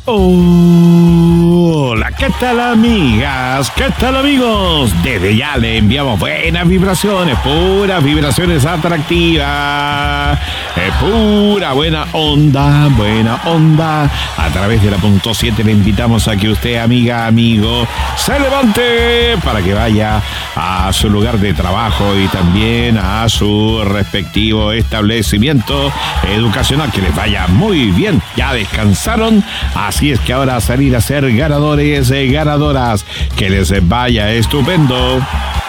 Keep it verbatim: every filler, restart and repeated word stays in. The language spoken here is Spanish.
Hola, ¿qué tal amigas? ¿Qué tal amigos? Desde ya le enviamos buenas vibraciones, puras vibraciones atractivas, eh, pura buena onda, buena onda. A través de la punto siete le invitamos a que usted, amiga, amigo, se levante para que vaya a su lugar de trabajo y también a su respectivo establecimiento educacional. Que les vaya muy bien. Ya descansaron. Así es que ahora a salir a ser ganadores y ganadoras. Que les vaya estupendo.